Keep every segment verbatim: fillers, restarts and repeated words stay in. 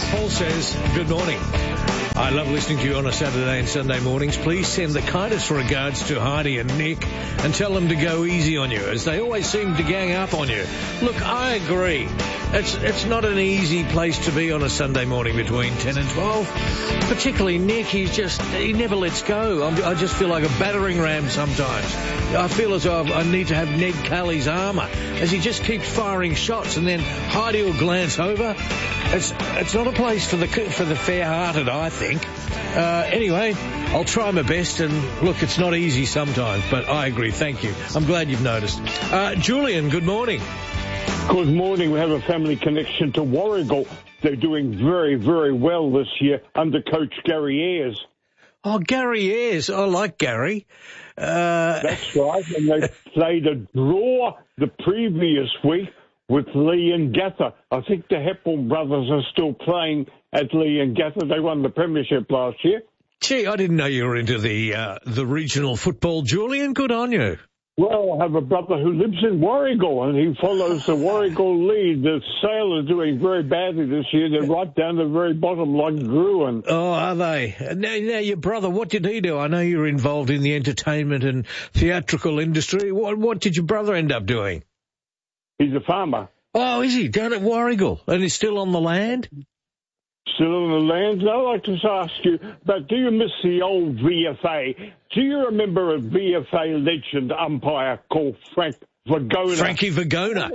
Paul says, good morning. I love listening to you on a Saturday and Sunday mornings. Please send the kindest regards to Heidi and Nick and tell them to go easy on you, as they always seem to gang up on you. Look, I agree. It's it's not an easy place to be on a Sunday morning between ten and twelve. Particularly Nick, he's just, he never lets go. I'm, I just feel like a battering ram sometimes. I feel as though I've, I need to have Ned Kelly's armour, as he just keeps firing shots and then Heidi will glance over. It's it's not a place for the for the fair-hearted, I think. Uh, anyway, I'll try my best, and look, it's not easy sometimes, but I agree. Thank you. I'm glad you've noticed. Uh, Julian, good morning. Good morning. We have a family connection to Warragul. They're doing very, very well this year under Coach Gary Ayres. Oh, Gary Ayres. I like Gary. Uh... That's right. And they played a draw the previous week with Lee and Gather. I think the Heppel brothers are still playing at Lee and Gather. They won the premiership last year. Gee, I didn't know you were into the uh, the regional football, Julian. Good on you. Well, I have a brother who lives in Warragul, and he follows the Warragul lead. The Sale are doing very badly this year. They're right down the very bottom like Gruen. Oh, are they? Now, now, your brother, what did he do? I know you were involved in the entertainment and theatrical industry. What, what did your brother end up doing? He's a farmer. Oh, is he? Down at Warragul? And he's still on the land? Still on the land. I'd like to ask you, but do you miss the old V F A? Do you remember a V F A legend umpire called Frank Vagona? Frankie Vagona.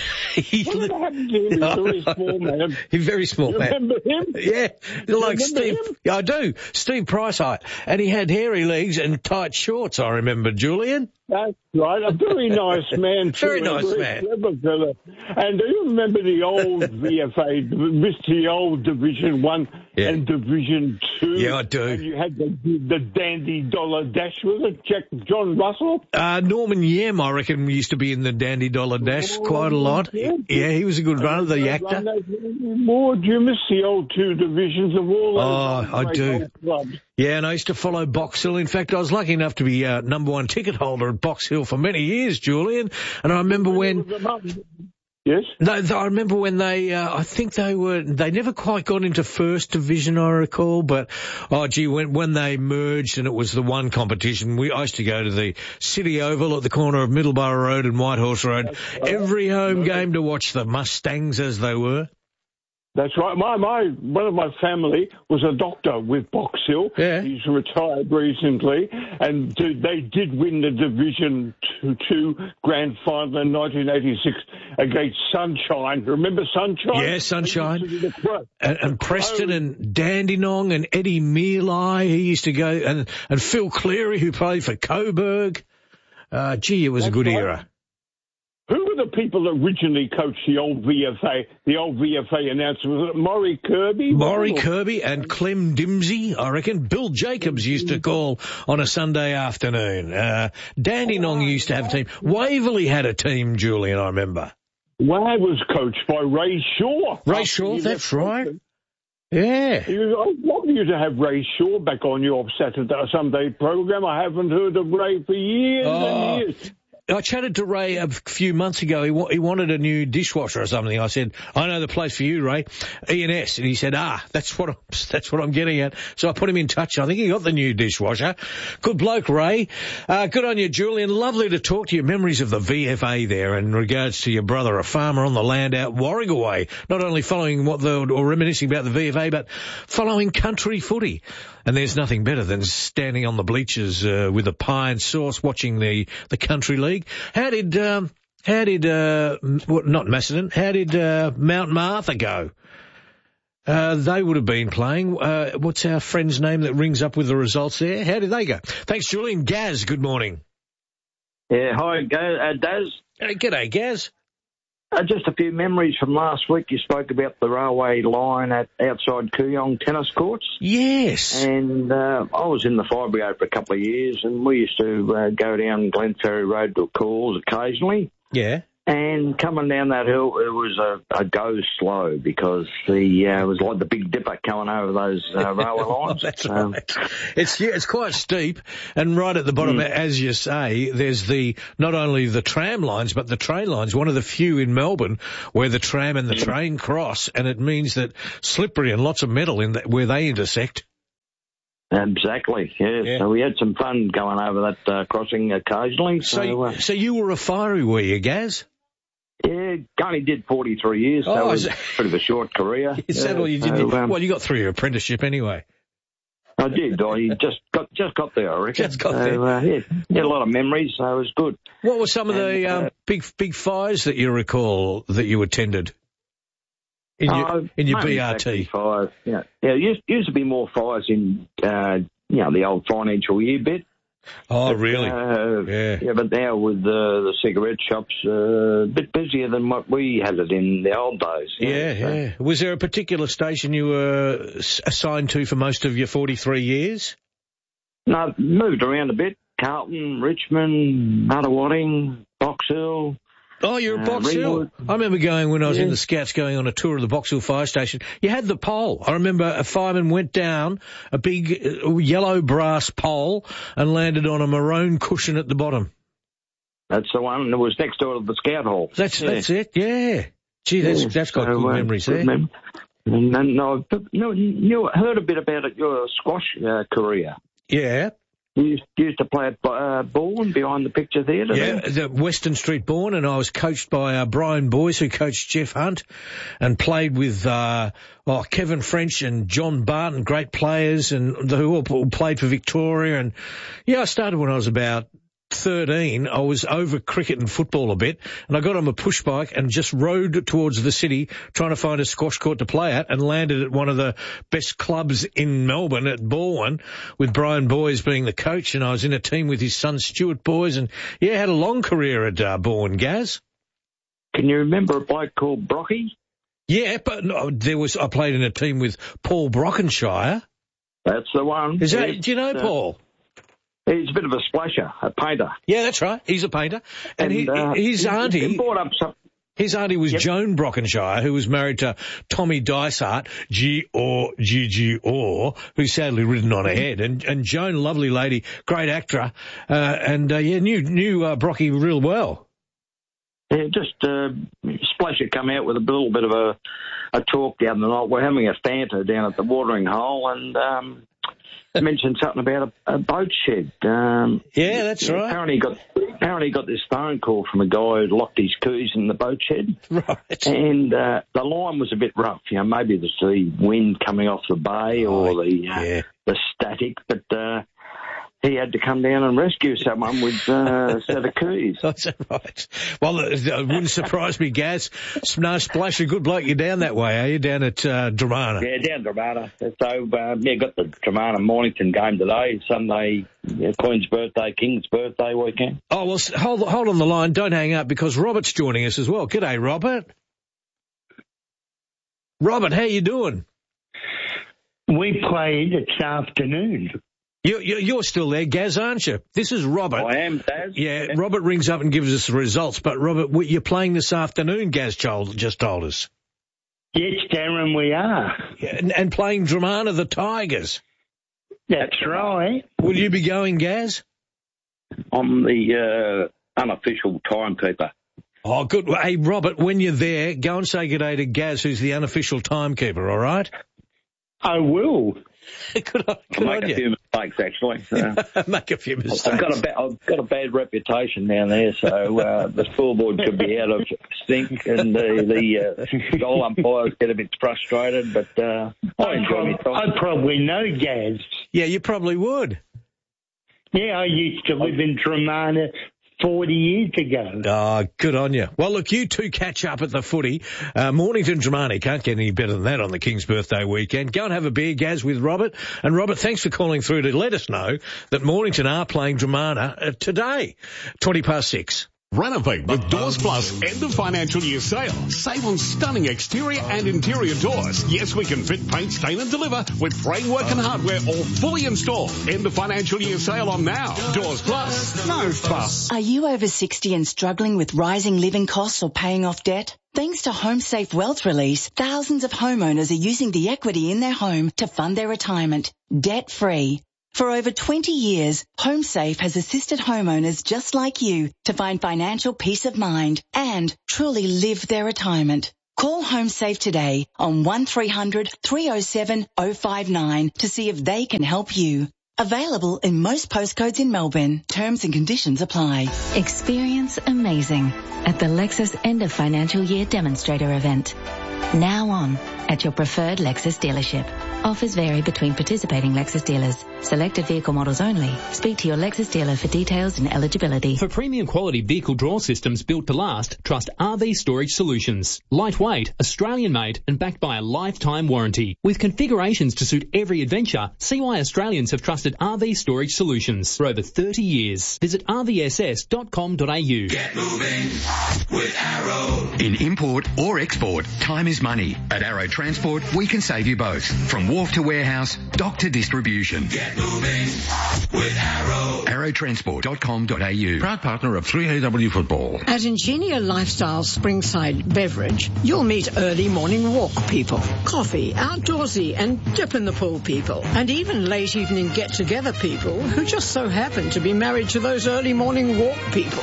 What happened to him? He's a very small man. He's a very small you man. Remember him? Yeah, like Steve. Him? Yeah, I do. Steve Price height. And he had hairy legs and tight shorts, I remember, Julian. That's right. A very nice man, too. Very nice very man. Clever fella. And do you remember the old V F A, missed the old Division One yeah. and Division Two? Yeah, I do. And you had the, the Dandy Dollar Dash, was it? Jack John Russell? Uh, Norman Yem, I reckon, used to be in the Dandy Dollar Dash oh, quite a lot. Yeah, yeah, he was a good runner, the actor. More, do you miss the old two divisions of all those? Oh, I do. Clubs? Yeah, and I used to follow Box Hill. In fact, I was lucky enough to be uh, number one ticket holder at Box Hill for many years, Julian. And I remember when... Yes? No, I remember when they, uh, I think they were, they never quite got into first division, I recall, but, oh gee, when, when they merged and it was the one competition, we, I used to go to the City Oval at the corner of Middleborough Road and Whitehorse Road, every home game to watch the Mustangs as they were. That's right. My my one of my family was a doctor with Box Hill. Yeah. He's retired recently, and they did win the Division Two, two Grand Final in nineteen eighty-six against Sunshine. Remember Sunshine? Yeah, Sunshine. And, and Preston and Dandenong and Eddie Mealy, he used to go, and and Phil Cleary, who played for Coburg. Uh, gee, it was That's a good right. era. Who were the people that originally coached the old V F A, the old V F A announcer? Was it Maury Kirby? Maury Kirby and Clem Dimsey, I reckon. Bill Jacobs used to call on a Sunday afternoon. Uh, Dandenong used to have a team. Waverley had a team, Julian, I remember. Wag was coached by Ray Shaw. Ray Shaw, that's right. Yeah. I'd love you to have Ray Shaw back on your Saturday Sunday program. I haven't heard of Ray for years oh. and years. I chatted to Ray a few months ago. He, wa- he wanted a new dishwasher or something. I said, I know the place for you, Ray, E and S. And he said, ah, that's what I'm, that's what I'm getting at. So I put him in touch. I think he got the new dishwasher. Good bloke, Ray. Uh, good on you, Julian. Lovely to talk to you. Memories of the V F A there in regards to your brother, a farmer on the land out Warragul way. Not only following what the, or reminiscing about the V F A, but following country footy. And there's nothing better than standing on the bleachers uh, with a pie and sauce watching the, the country league. How did, um, how did, uh, what, not Macedon, how did uh, Mount Martha go? Uh, they would have been playing. Uh, what's our friend's name that rings up with the results there? How did they go? Thanks, Julian. Gaz, good morning. Yeah, hi, Gaz. Uh, Daz. Hey, g'day, Gaz. Uh, just a few memories from last week. You spoke about the railway line at outside Kooyong tennis courts. Yes. And uh, I was in the fire brigade for a couple of years, and we used to uh, go down Glenferrie Road to calls occasionally. Yeah. And coming down that hill, it was a, a go slow because the uh, it was like the Big Dipper coming over those uh, railway lines. That's um, right. It's yeah, it's quite steep, and right at the bottom, mm. as you say, there's the not only the tram lines but the train lines. One of the few in Melbourne where the tram and the mm. train cross, and it means that slippery and lots of metal in that where they intersect. Exactly, yeah. yeah. So we had some fun going over that uh, crossing occasionally. So, so, uh, so you were a fiery, were you, Gaz? Yeah, only did forty-three years, so oh, it was a bit of a short career. Is that yeah, all you so, did? Um, well, you got through your apprenticeship anyway. I did. I just got just got there, I reckon. Just got so, there. Uh, yeah, yeah, a lot of memories, so it was good. What were some of and, the um, uh, big big fires that you recall that you attended in your, uh, in your B R T? Fires, yeah, yeah. It used, used to be more fires in, uh, you know, the old financial year bit. Oh, but, really? Uh, yeah. Yeah, but now with the, the cigarette shops, uh, a bit busier than what we had it in the old days. Yeah, know, so. yeah. Was there a particular station you were assigned to for most of your forty-three years? No, I've moved around a bit. Carlton, Richmond, Nuttawading, Box Hill. Oh, you're at uh, Box Hill. Ringwood. I remember going when I was yeah. in the Scouts going on a tour of the Box Hill Fire Station. You had the pole. I remember a fireman went down a big uh, yellow brass pole and landed on a maroon cushion at the bottom. That's the one that was next door to the Scout Hall. That's yeah. that's it, yeah. Gee, that's, yeah. that's got so, good uh, memories good there. Mem- and then I no, knew, heard a bit about it, your squash uh, career. Yeah. You used, used to play at uh, Bourne behind the picture there, didn't Yeah, you? the Western Street Bourne, and I was coached by uh, Brian Boyce, who coached Jeff Hunt, and played with uh, oh, Kevin French and John Barton, great players, and who all played for Victoria. And yeah, I started when I was about thirteen. I was over cricket and football a bit, and I got on a push bike and just rode towards the city trying to find a squash court to play at, and landed at one of the best clubs in Melbourne at Bourne, with Brian Boyes being the coach, and I was in a team with his son Stuart Boyes, and yeah, had a long career at uh, Bourne, Gaz. Can you remember a bloke called Brocky? Yeah, but no, there was. I played in a team with Paul Brockenshire. That's the one. Is that? Yes. Do you know uh, Paul? He's a bit of a splasher, a painter. Yeah, that's right. He's a painter. And, And, he, uh, his he, auntie... He brought up some... His auntie was yep. Joan Brockenshire, who was married to Tommy Dysart, G O G G O, who's sadly ridden on ahead. And, and Joan, lovely lady, great actor, uh, and, uh, yeah, knew, knew, uh, Brocky real well. Yeah, just, uh, Splasher come out with a little bit of a, a talk the other night. We're having a Fanta down at the watering hole, and, um, mentioned something about a, a boat shed. Um, yeah, that's right. Apparently got apparently got this phone call from a guy who locked his keys in the boat shed. Right. And uh, the line was a bit rough. You know, maybe it's the wind coming off the bay or oh, the uh, yeah. the static, but uh, he had to come down and rescue someone with uh, a set of keys. That's right. Well, it wouldn't surprise me, Gaz. No, Splasher, good bloke. You're down that way, are you? Down at uh, Dramana? Yeah, down Dramana. So, uh, yeah, got the Dramana Mornington game today, Sunday, yeah, Queen's birthday, King's birthday weekend. Oh, well, hold, hold on the line. Don't hang up, because Robert's joining us as well. G'day, Robert. Robert, how you doing? We played this afternoon. You, you, you're still there, Gaz, aren't you? This is Robert. I am, Daz. Yeah, Robert rings up and gives us the results. But, Robert, you're playing this afternoon, Gaz told, just told us. Yes, Darren, we are. Yeah, and, and playing Dramana, the Tigers. That's right. Will you be going, Gaz? I'm the uh, unofficial timekeeper. Oh, good. Well, hey, Robert, when you're there, go and say good day to Gaz, who's the unofficial timekeeper, all right? I will. Good on, good I make on a you. few mistakes, actually. So. Make a few mistakes. I've got a, ba- I've got a bad reputation down there, so uh, the scoreboard could be out of sync, and the, the uh, goal umpires get a bit frustrated, but uh, I enjoy my time. I probably know Gaz. Yeah, you probably would. Yeah, I used to live in Dramana forty years ago. Oh, good on you. Well, look, you two catch up at the footy. Uh, Mornington Dramana can't get any better than that on the King's birthday weekend. Go and have a beer, Gaz, with Robert. And, Robert, thanks for calling through to let us know that Mornington are playing Dramana uh, today, twenty past six. Renovate with Doors Plus end of financial year sale. Save on stunning exterior and interior doors. Yes, we can fit, paint, stain and deliver with framework and hardware all fully installed. End of financial year sale on now. Doors Plus. No fuss. Are you over sixty and struggling with rising living costs or paying off debt? Thanks to HomeSafe Wealth Release, thousands of homeowners are using the equity in their home to fund their retirement, debt-free. For over twenty years, HomeSafe has assisted homeowners just like you to find financial peace of mind and truly live their retirement. Call HomeSafe today on one three hundred three oh seven oh five nine to see if they can help you. Available in most postcodes in Melbourne. Terms and conditions apply. Experience amazing at the Lexus End of Financial Year Demonstrator event. Now on at your preferred Lexus dealership. Offers vary between participating Lexus dealers. Selected vehicle models only. Speak to your Lexus dealer for details and eligibility. For premium quality vehicle draw systems built to last, trust R V Storage Solutions. Lightweight, Australian-made and backed by a lifetime warranty. With configurations to suit every adventure, see why Australians have trusted R V Storage Solutions for over thirty years. Visit r v s s dot com dot a u. Get moving with Arrow. In import or export, time is money. At Arrow Transport, we can save you both. From wharf to warehouse, dock to distribution. Get moving with Arrow. arrow transport dot com dot a u. Proud partner of three A W Football. At Ingenia Lifestyle Springside Beverage, you'll meet early morning walk people, coffee, outdoorsy and dip in the pool people, and even late evening get-together people who just so happen to be married to those early morning walk people.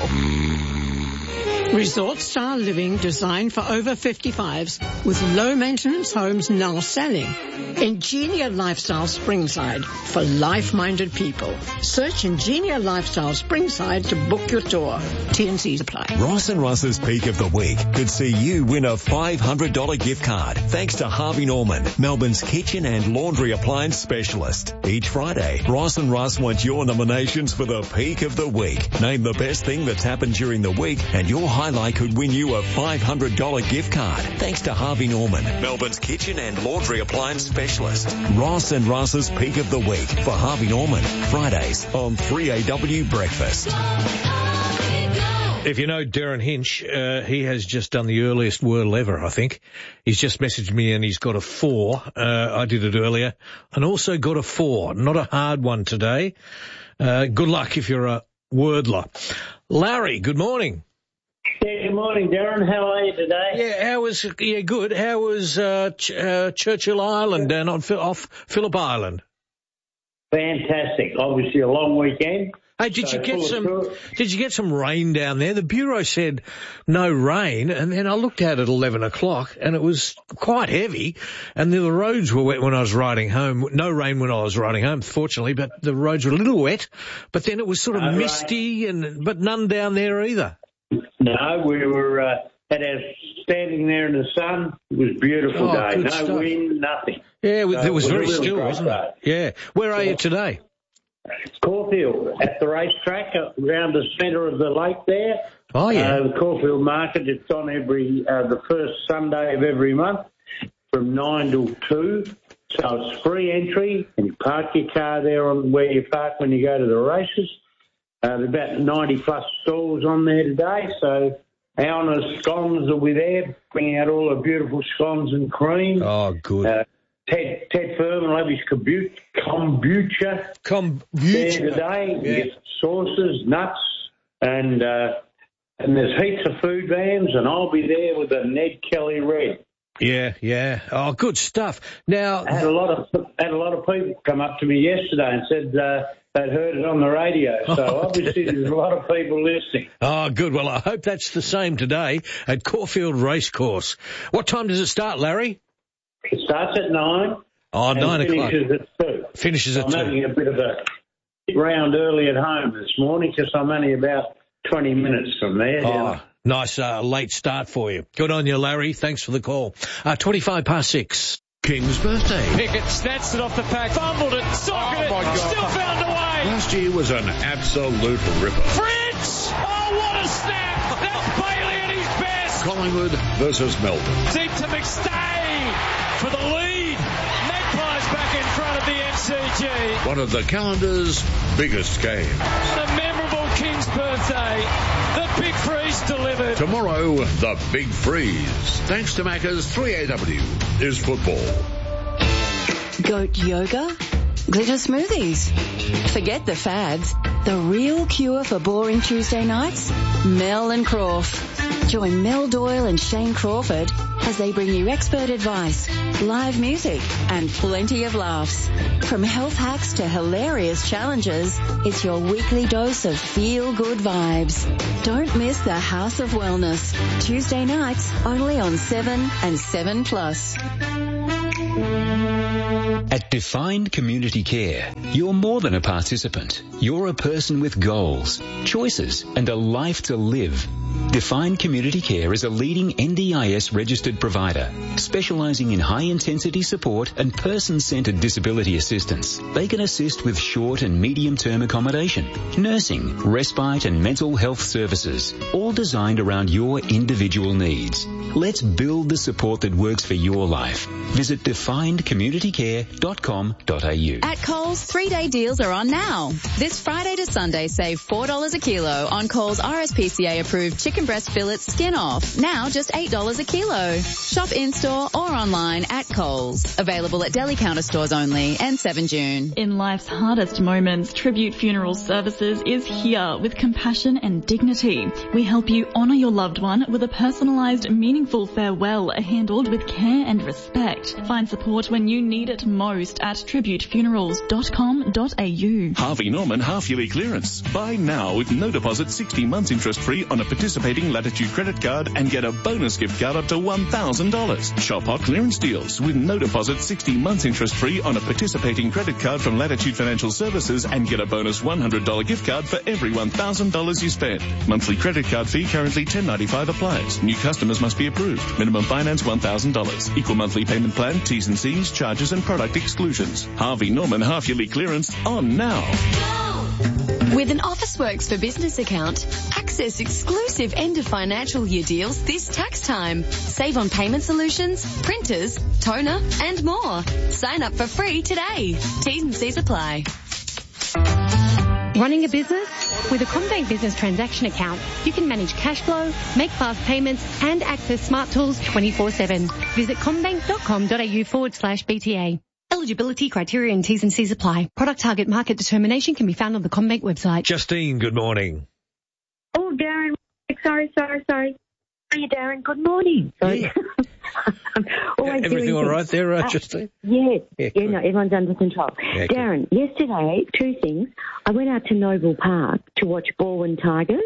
Resort-style living designed for over fifty-fives with low-maintenance homes now selling. Ingenia Lifestyle Springside for life-minded people. Search Ingenia Lifestyle Springside to book your tour. T and C's apply. Ross and Russ's Peak of the Week could see you win a five hundred dollars gift card thanks to Harvey Norman, Melbourne's kitchen and laundry appliance specialist. Each Friday, Ross and Russ want your nominations for the Peak of the Week. Name the best thing that's happened during the week and your highlight could win you a five hundred dollars gift card thanks to Harvey Norman, Melbourne's kitchen and laundry appliance specialist. Ross and Russ's Peak of the Week for Harvey Norman, Fridays on three A W Breakfast. If you know Darren Hinch, uh, he has just done the earliest whirl ever, I think. He's just messaged me and he's got a four. Uh, I did it earlier. And also got a four. Not a hard one today. Uh, good luck if you're a wordler. Larry, good morning. Yeah, good morning, Darren. How are you today? Yeah, how was, yeah, good. How was, uh, Ch- uh Churchill Island down on, off Phillip Island? Fantastic. Obviously a long weekend. Hey, did so you get some, did you get some rain down there? The Bureau said no rain, and then I looked out at eleven o'clock and it was quite heavy, and the roads were wet when I was riding home. No rain when I was riding home, fortunately, but the roads were a little wet, but then it was sort of no misty rain. and, but none down there either. No, we were, uh, at our standing there in the sun. It was a beautiful oh, day. No stuff. wind, nothing. Yeah, so it was very really still, wasn't it? Yeah. Where are you today? Caulfield, at the racetrack, around the centre of the lake there. Oh, yeah. Uh, the Caulfield Market, it's on every, uh, the first Sunday of every month from nine till two. So it's free entry, and you park your car there on where you park when you go to the races. Uh, there's about ninety plus stalls on there today, so our scones will be there, bringing out all the beautiful scones and cream. Oh, good. Uh, Ted, Ted Furman will have his kombucha, kombucha, kombucha. there today. Yeah. You get sauces, nuts, and uh, and there's heaps of food vans, and I'll be there with a Ned Kelly Red. Yeah, yeah. Oh, good stuff. Now, I had a lot of had a lot of people come up to me yesterday and said uh, they'd heard it on the radio. So oh, obviously there's a lot of people listening. Oh, good. Well, I hope that's the same today at Caulfield Racecourse. What time does it start, Larry? It starts at nine. Oh, nine and o'clock. Finishes at two. Finishes at I'm two. I'm having a bit of a round early at home this morning because I'm only about twenty minutes from there. Oh, nice uh, late start for you. Good on you, Larry. Thanks for the call. Uh, twenty-five past six. King's birthday. Pickett snatched it off the pack, fumbled it, socketed oh it, still found a way. Last year was an absolute ripper. Fritz! Oh, what a snap! That's Bailey at his best. Collingwood versus Melbourne. Deep to McStay for the lead. Magpies back in front of the M C G. One of the calendar's biggest games. The memorable King's birthday, the Big Freeze delivered. Tomorrow, the Big Freeze. Thanks to Macca's three A W is football. Goat yoga? Glitter smoothies? Forget the fads. The real cure for boring Tuesday nights? Mel and Crawf. Join Mel Doyle and Shane Crawford as they bring you expert advice, live music, and plenty of laughs. From health hacks to hilarious challenges, it's your weekly dose of feel-good vibes. Don't miss the House of Wellness. Tuesday nights, only on seven and seven plus. At Defined Community Care, you're more than a participant. You're a person with goals, choices, and a life to live. Defined Community Care is a leading N D I S registered provider, specialising in high-intensity support and person-centred disability assistance. They can assist with short and medium-term accommodation, nursing, respite and mental health services, all designed around your individual needs. Let's build the support that works for your life. Visit defined community care dot com dot a u. At Coles, three-day deals are on now. This Friday to Sunday, save four dollars a kilo on Coles R S P C A-approved chicken breast fillets skin off. Now just eight dollars a kilo. Shop in-store or online at Coles. Available at deli counter stores only and seven June. In life's hardest moments, Tribute Funeral Services is here with compassion and dignity. We help you honour your loved one with a personalised, meaningful farewell handled with care and respect. Find support when you need it most at tribute funerals dot com dot a u. Harvey Norman half-yearly clearance. Buy now with no deposit, sixty months interest-free on a participating Latitude credit card and get a bonus gift card up to one thousand dollars. Shop hot clearance deals with no deposit, sixty months interest-free on a participating credit card from Latitude Financial Services and get a bonus one hundred dollars gift card for every one thousand dollars you spend. Monthly credit card fee currently ten ninety-five applies. New customers must be approved. Minimum finance one thousand dollars. Equal monthly payment plan, T's and C's, charges and product exclusions. Harvey Norman half-yearly clearance on now. With an Officeworks for Business account, access exclusive end of financial year deals this tax time. Save on payment solutions, printers, toner, and more. Sign up for free today. T's and C's apply. Running a business? With a CommBank Business Transaction account, you can manage cash flow, make fast payments, and access smart tools twenty-four seven. Visit commbank dot com dot a u forward slash B T A. Eligibility, criteria and T's and C's apply. Product target market determination can be found on the CommBank website. Justine, good morning. Oh, Darren. Sorry, sorry, sorry. How are you, Darren? Good morning. Sorry. Yeah. Everything all right there, uh, Justine? Yes. Yeah, yeah, no, everyone's under control. Yeah, Darren, good. Yesterday, two things. I went out to Noble Park to watch Balwyn Tigers.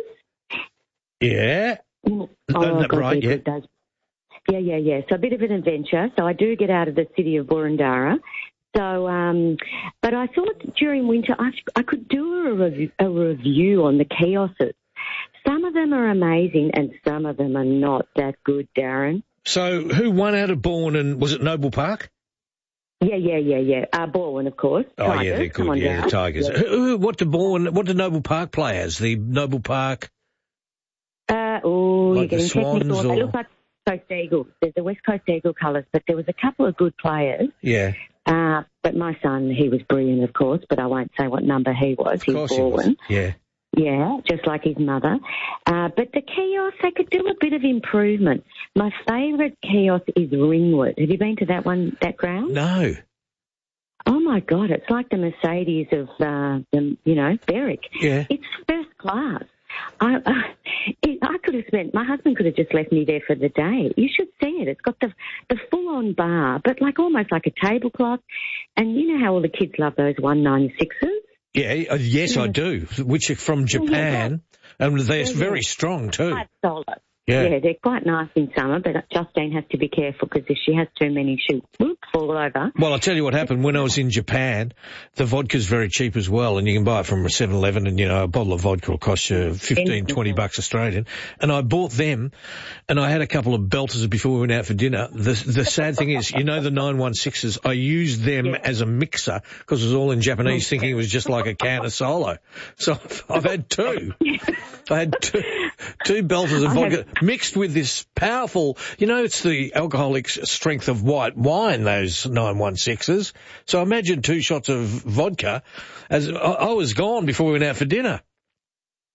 Yeah. Oh, that God, right, yeah. Does. Yeah, yeah, yeah. So a bit of an adventure. So I do get out of the city of Boroondara. So, um, but I thought during winter I, I could do a review, a review on the kiosks. Some of them are amazing and some of them are not that good, Darren. So who won out of Balwyn, and was it Noble Park? Yeah, yeah, yeah, yeah. Uh, Balwyn, of course. Oh, Tigers. yeah, they're Come good. on, Yeah, Darren. the Tigers. Yeah. Who, who, what did Balwyn, what did Noble Park play as? The Noble Park? Uh, oh, Like you're the getting technical. Swans They or- look like Coast Eagles. There's the West Coast Eagle colours, but there was a couple of good players. Yeah. Uh, but my son, he was brilliant, of course, but I won't say what number he was. Of course he was. Balwyn. Yeah. Yeah, just like his mother. Uh, but the kiosk, they could do a bit of improvement. My favourite kiosk is Ringwood. Have you been to that one, that ground? No. Oh, my God, it's like the Mercedes of, uh, the, you know, Berwick. Yeah. It's first class. I, uh, it, I could have spent, my husband could have just left me there for the day. You should see it. It's got the the full-on bar, but like almost like a tablecloth. And you know how all the kids love those one ninety-sixes? Yeah, uh, yes, Yeah. I do, which are from Japan, and they're Yeah, yeah. very strong too. Quite solid. Yeah. Yeah, they're quite nice in summer, but Justine has to be careful because if she has too many, she'll whoop, fall over. Well, I'll tell you what happened when I was in Japan. The vodka's very cheap as well, and you can buy it from a seven eleven, and, you know, a bottle of vodka will cost you fifteen, twenty bucks Australian. And I bought them, and I had a couple of belters before we went out for dinner. The the sad thing is, you know, the nine one sixes, I used them Yeah. as a mixer because it was all in Japanese, thinking it was just like a can of Solo. So I've, I've had two. I had two, two belters of I vodka have- mixed with this powerful, you know, it's the alcoholic s- strength of white wine, those nine one sixes. So imagine two shots of vodka. As I, I was gone before we went out for dinner.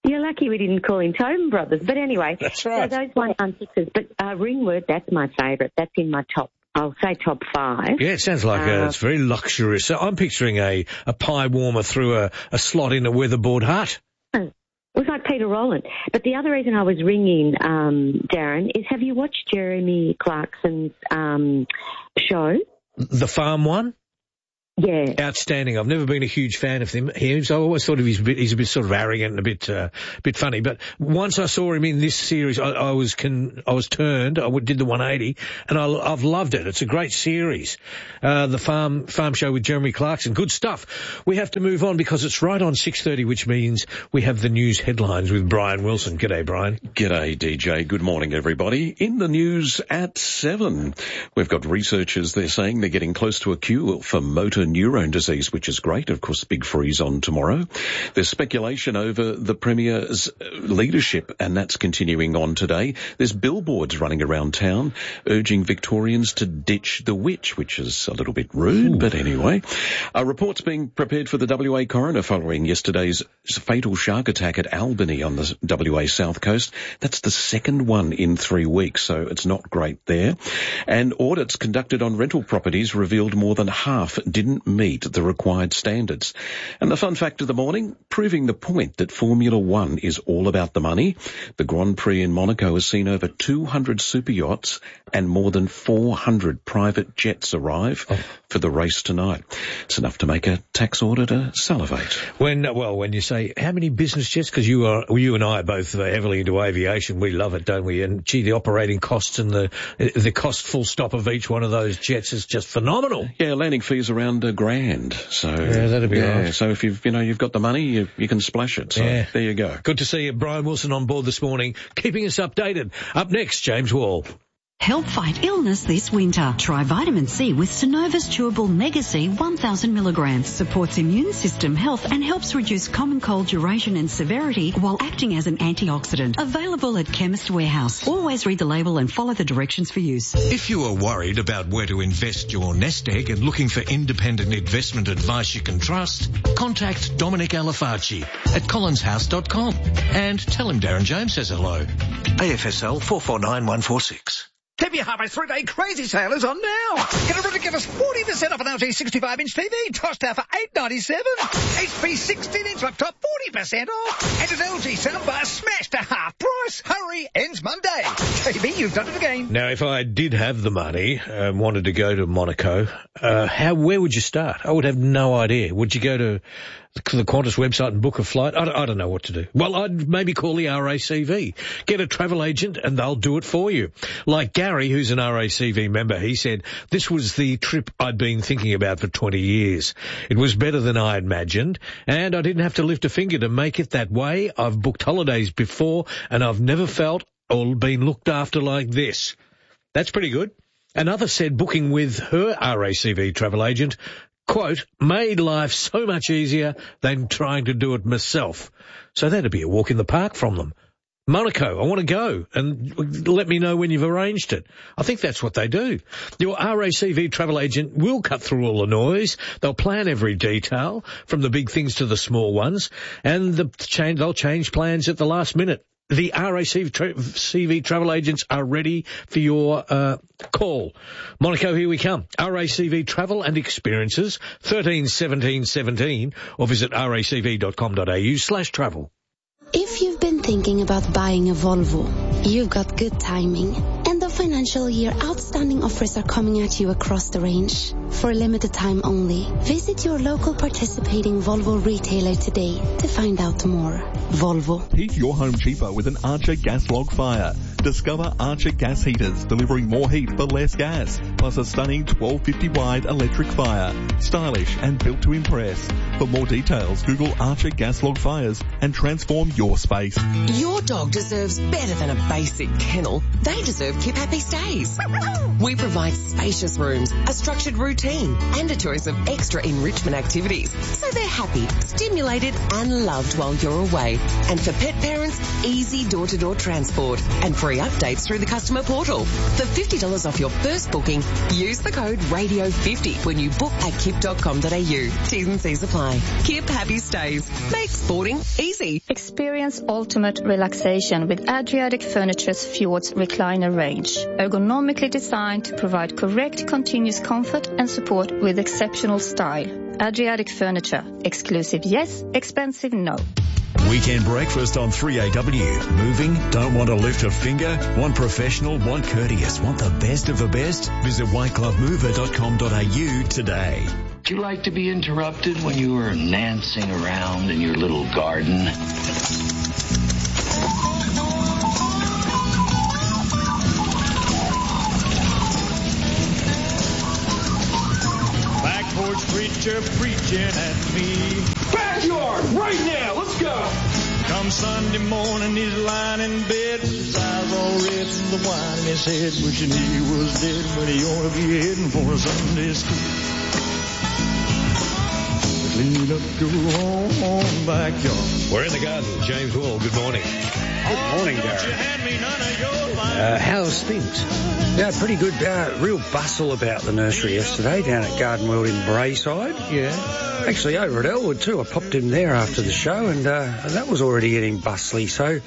You're lucky we didn't call him Tobin Brothers. But anyway, that's right. So those one one sixes. But uh, Ringwood, that's my favourite. That's in my top. I'll say top five. Yeah, it sounds like uh, uh, it's very luxurious. So I'm picturing a, a pie warmer through a, a slot in a weatherboard hut. It was like Peter Rowland. But the other reason I was ringing, um, Darren, is have you watched Jeremy Clarkson's um, show? The farm one? Yeah. Outstanding. I've never been a huge fan of him. He's, I always thought of he's a bit, he's a bit sort of arrogant and a bit, uh, bit funny. But once I saw him in this series, I, I was con, I was turned. I did the one eighty, and I, I've loved it. It's a great series. Uh, the farm farm show with Jeremy Clarkson. Good stuff. We have to move on because it's right on six thirty, which means we have the news headlines with Brian Wilson. G'day, Brian. G'day, D J. Good morning, everybody. In the news at seven, we've got researchers. They're saying they're getting close to a cure for motor neurone disease, which is great. Of course, big freeze on tomorrow. There's speculation over the Premier's leadership, and that's continuing on today. There's billboards running around town urging Victorians to ditch the witch, which is a little bit rude, Ooh. But anyway. A report's being prepared for the W A coroner following yesterday's fatal shark attack at Albany on the W A south coast. That's the second one in three weeks, so it's not great there. And audits conducted on rental properties revealed more than half didn't meet the required standards. And the fun fact of the morning, proving the point that Formula One is all about the money. The Grand Prix in Monaco has seen over two hundred super yachts and more than four hundred private jets arrive oh. for the race tonight. It's enough to make a tax auditor salivate. When, well, when you say, how many business jets? Because you are, you and I are both heavily into aviation. We love it, don't we? And gee, the operating costs and the, the cost full stop of each one of those jets is just phenomenal. Yeah, landing fees around a grand. So, yeah, that'd be yeah, right. So if you've, you know, you've got the money, you, you can splash it. So yeah. There you go. Good to see you. Brian Wilson on board this morning, keeping us updated. Up next, James Wall. Help fight illness this winter. Try vitamin C with Synova's Chewable Mega C one thousand milligrams. Supports immune system health and helps reduce common cold duration and severity while acting as an antioxidant. Available at Chemist Warehouse. Always read the label and follow the directions for use. If you are worried about where to invest your nest egg and looking for independent investment advice you can trust, contact Dominic Alafacci at collins house dot com and tell him Darren James says hello. A F S L four four nine one four six. T V Highway three-day crazy sale is on now. Get a ridiculous forty percent off an L G sixty-five inch T V, tossed out for eight ninety-seven. H P sixteen inch laptop, forty percent off. And an L G soundbar smashed to half price. Hurry, ends Monday. T V, you've done it again. Now, if I did have the money and wanted to go to Monaco, uh, how, where would you start? I would have no idea. Would you go to the Qantas website and book a flight? I don't, I don't know what to do. Well, I'd maybe call the R A C V. Get a travel agent and they'll do it for you. Like Gary, who's an R A C V member, he said, this was the trip I'd been thinking about for twenty years. It was better than I imagined, and I didn't have to lift a finger to make it that way. I've booked holidays before, and I've never felt or been looked after like this. That's pretty good. Another said booking with her R A C V travel agent, quote, made life so much easier than trying to do it myself. So that'd be a walk in the park from them. Monaco, I want to go, and let me know when you've arranged it. I think that's what they do. Your R A C V travel agent will cut through all the noise. They'll plan every detail, from the big things to the small ones, and the change, they'll change plans at the last minute. The R A C V travel agents are ready for your uh, call. Monaco, here we come. R A C V Travel and Experiences, thirteen seventeen seventeen, or visit racv.com.au slash travel. If you've been thinking about buying a Volvo, you've got good timing. End of financial year outstanding offers are coming at you across the range. For a limited time only, visit your local participating Volvo retailer today to find out more. Volvo. Heat your home cheaper with an Archer gas log fire. Discover Archer gas heaters delivering more heat for less gas, plus a stunning twelve fifty wide electric fire. Stylish and built to impress. For more details, Google Archer gas log fires and transform your space. Your dog deserves better than a basic kennel. They deserve Keep Happy Stays. We provide spacious rooms, a structured routine, and a choice of extra enrichment activities, so they're happy, stimulated, and loved while you're away. And for pet parents, easy door-to-door transport and free updates through the customer portal. For fifty dollars off your first booking, Use the code radio fifty when you book at kip dot com dot a u. T's and C's apply. Kip Happy Stays. Make sporting easy. Experience ultimate relaxation with Adriatic Furniture's Fjords recliner range. Ergonomically designed to provide correct continuous comfort and support with exceptional style. Adriatic Furniture. Exclusive yes, expensive no. Weekend breakfast on three A W. Moving? Don't want to lift a finger? Want professional? Want courteous? Want the best of the best? Visit white glove mover dot com dot a u today. Do you like to be interrupted when you were nancing around in your little garden? Back porch preacher preaching at me. Backyard, right now, let's go! Come Sunday morning, he's lying in bed, his eyes all red from the wine in his head, wishing he was dead when he ought to be heading for a Sunday school. Clean up your own backyard. We're in the garden. James Wall, good morning. Good morning, Darren. Uh, how's things? Yeah, pretty good. Uh, real bustle about the nursery yesterday down at Garden World in Brayside. Yeah. Actually, over at Elwood too. I popped in there after the show, and, uh, and that was already getting bustly. So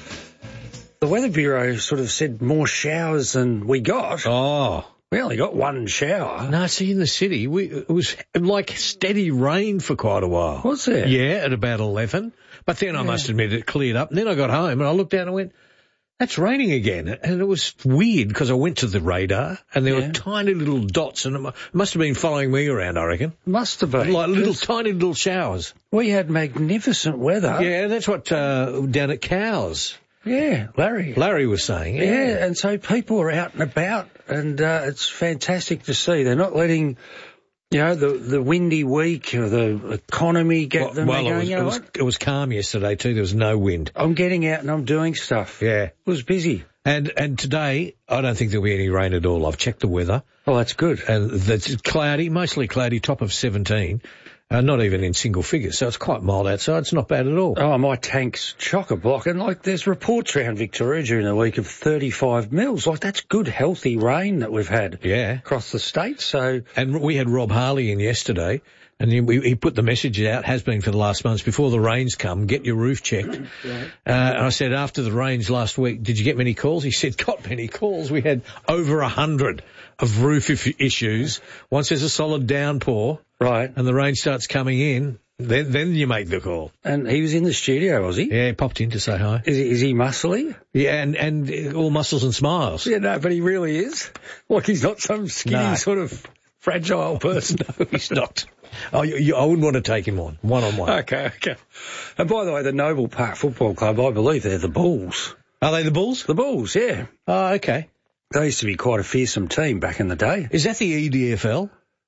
the Weather Bureau sort of said more showers than we got. Oh. We only got one shower. No, see, in the city, we, it was like steady rain for quite a while. Was there? Yeah, at about eleven. But then I yeah. must admit it cleared up. And then I got home and I looked down and went, that's raining again. And it was weird because I went to the radar and there yeah. were tiny little dots, and it must have been following me around, I reckon. Must have been. Like little tiny little showers. We had magnificent weather. Yeah, that's what uh, down at Cowes. Yeah, Larry. Larry was saying. Yeah, yeah and so people are out and about, and uh, it's fantastic to see. They're not letting, you know, the the windy week or the economy get well, them. Well, going, it, was, you know it, was, it was calm yesterday too. There was no wind. I'm getting out and I'm doing stuff. Yeah. It was busy. And and today, I don't think there'll be any rain at all. I've checked the weather. Oh, that's good. And that's cloudy, mostly cloudy, top of seventeen. Uh, not even in single figures, so it's quite mild outside. It's not bad at all. Oh, my tank's chock-a-block. And, like, there's reports around Victoria during the week of thirty-five mils. Like, that's good, healthy rain that we've had yeah. across the state. So, and we had Rob Harley in yesterday, and he, he put the message out, has been for the last months, before the rains come, get your roof checked. Right. Uh, and I said, after the rains last week, did you get many calls? He said, got many calls. We had over a hundred of roof if- issues. Once there's a solid downpour, right, and the rain starts coming in, then then you make the call. And he was in the studio, was he? Yeah, he popped in to say hi. Is he, is he muscly? Yeah, and, and all muscles and smiles. Yeah, no, but he really is. Like, he's not some skinny no. sort of fragile person. No, he's not. Oh, you, you, I wouldn't want to take him on, one-on-one. Okay, okay. And by the way, the Noble Park Football Club, I believe they're the Bulls. Are they the Bulls? The Bulls, yeah. Oh, okay. They used to be quite a fearsome team back in the day. Is that the E D F L?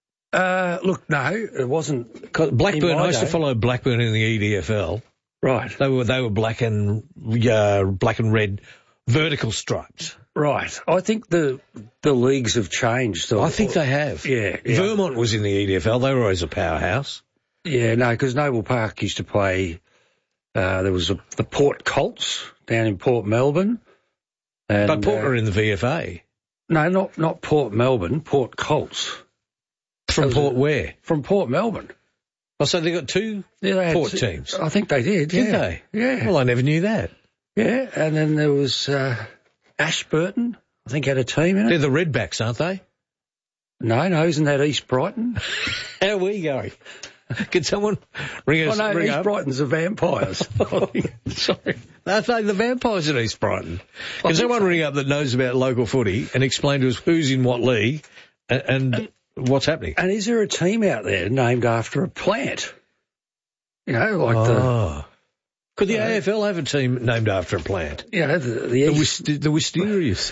Uh, look, no, it wasn't. Blackburn, I used day. to follow Blackburn in the E D F L. Right. They were they were black and uh, black and red vertical stripes. Right. I think the the leagues have changed. I think they have. Yeah, yeah. Vermont was in the E D F L. They were always a powerhouse. Yeah, no, because Noble Park used to play. Uh, there was a, the Port Colts down in Port Melbourne. And, but Port uh, were in the V F A. No, not not Port Melbourne. Port Colts. From Port a, where? From Port Melbourne. Oh, so they got two yeah, they Port two, teams? I think they did, Did yeah. they? Yeah. Well, I never knew that. Yeah, and then there was uh, Ashburton, I think, had a team in it. They're the Redbacks, aren't they? No, no, isn't that East Brighton? How are we going? Can someone ring us? Oh, no, ring East up? Brighton's the Vampires. oh, sorry. No, no, the Vampires at East Brighton. Can someone ring up that knows about local footy and explain to us who's in what league and, and, and what's happening? And is there a team out there named after a plant? You know, like oh. the... Could the uh, A F L have a team named after a plant? Yeah, the... The, the, wist- the Wisterias.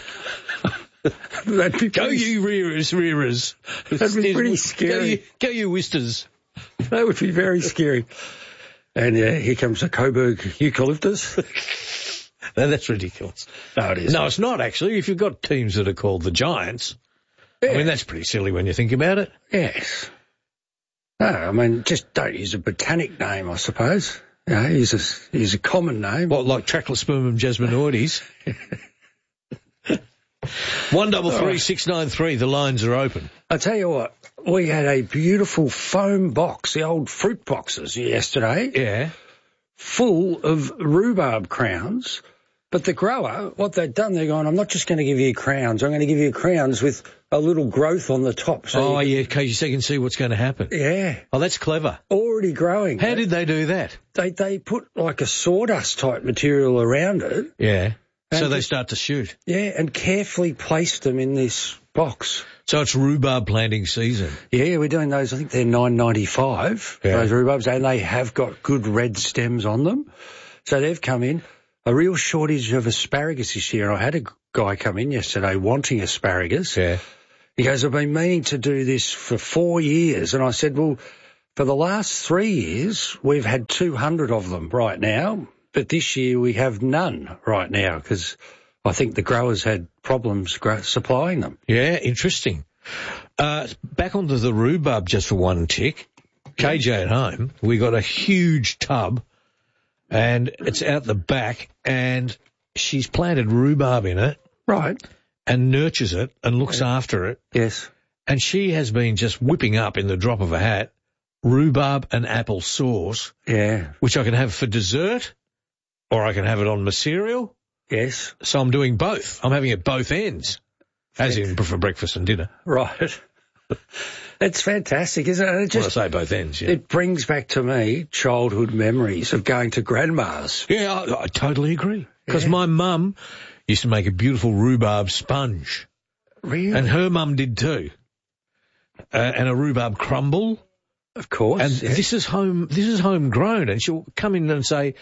That'd be go you rearers, rearers. That'd be pretty scary. Go you, go you Wisters. That would be very scary. And uh, here comes the Coburg eucalyptus. No, that's ridiculous. No, it is. No, it's not, actually. If you've got teams that are called the Giants, yeah. I mean, that's pretty silly when you think about it. Yes. No, I mean, just don't use a botanic name, I suppose. You know, use a, use a common name. What, like Trachlospermum jasminoides? One double three six nine three. The lines are open. I tell you what, we had a beautiful foam box, the old fruit boxes yesterday. Yeah. Full of rhubarb crowns. But the grower, what they've done, they're going, I'm not just going to give you crowns, I'm going to give you crowns with a little growth on the top. So oh, you, yeah, okay, so you can see what's going to happen. Yeah. Oh, that's clever. Already growing. How did they do that? They they put like a sawdust type material around it. Yeah. So they start to shoot. Yeah, and carefully placed them in this box. So it's rhubarb planting season. Yeah, we're doing those. I think they're nine ninety-five, yeah. Those rhubarbs, and they have got good red stems on them. So they've come in. A real shortage of asparagus this year. I had a guy come in yesterday wanting asparagus. Yeah. He goes, I've been meaning to do this for four years. And I said, well, for the last three years, we've had two hundred of them right now. But this year we have none right now because I think the growers had problems supplying them. Yeah, interesting. Uh, back onto the rhubarb just for one tick. K J at home, we got a huge tub. And it's out the back, and she's planted rhubarb in it. Right. And nurtures it and looks yeah. after it. Yes. And she has been just whipping up in the drop of a hat rhubarb and apple sauce. Yeah. Which I can have for dessert, or I can have it on my cereal. Yes. So I'm doing both. I'm having it both ends, as in for breakfast and dinner. Right. It's fantastic, isn't it? It just, when I say both ends, yeah. It brings back to me childhood memories of going to grandma's. Yeah, I, I totally agree. Because yeah. my mum used to make a beautiful rhubarb sponge. Really? And her mum did too. Uh, and a rhubarb crumble. Of course. And yeah. this is home, this is homegrown. And she'll come in and say, do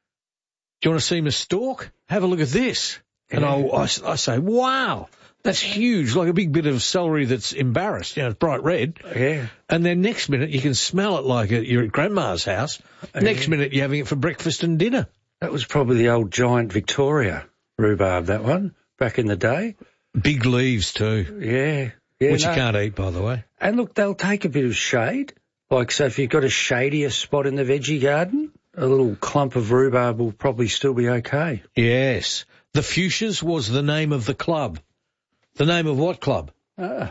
you want to see my stalk? Have a look at this. Yeah. And I'll, I, I say, wow. That's huge, like a big bit of celery that's embarrassed, you know, it's bright red. Yeah. And then next minute you can smell it like a, you're at Grandma's house. Yeah. Next minute you're having it for breakfast and dinner. That was probably the old giant Victoria rhubarb, that one, back in the day. Big leaves too. Yeah. yeah Which no. you can't eat, by the way. And look, they'll take a bit of shade. Like, so if you've got a shadier spot in the veggie garden, a little clump of rhubarb will probably still be okay. Yes. The Fuchsias was the name of the club. The name of what club? Ah.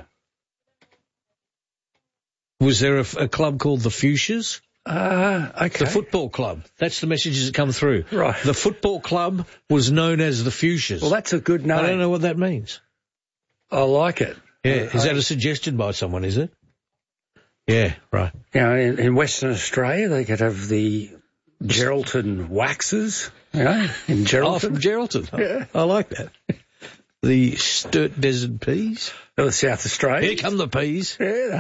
Was there a, a club called the Fuchsias? Ah, uh, okay. The football club. That's the messages that come through. Right. The football club was known as the Fuchsias. Well, that's a good name. I don't know what that means. I like it. Yeah. Is that a suggestion by someone, is it? Yeah, right. You know, in, in Western Australia, they could have the Geraldton Waxes, you know, in Geraldton. Oh, from Geraldton. Yeah. I like that. The Sturt Desert Peas. Oh, the South Australia. Here come the peas. Yeah.